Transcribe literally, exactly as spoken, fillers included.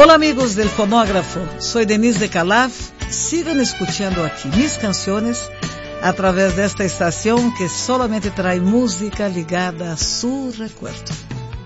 Hola amigos del fonógrafo, soy Denise de Calaf. Sigan escuchando aquí mis canciones a través de esta estación que solamente trae música ligada a su recuerdo.